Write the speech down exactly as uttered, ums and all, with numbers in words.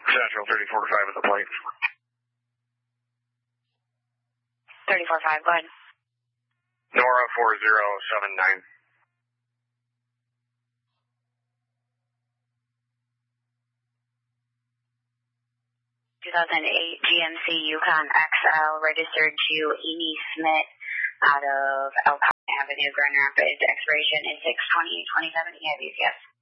Central thirty-four five at the plate. thirty-four five, go ahead. Nora four zero seven nine. two thousand eight G M C Yukon X L registered to Amy Smith out of Elkhart Avenue, Grand Rapids. Expiration is six twenty twenty-seven. E I B C S.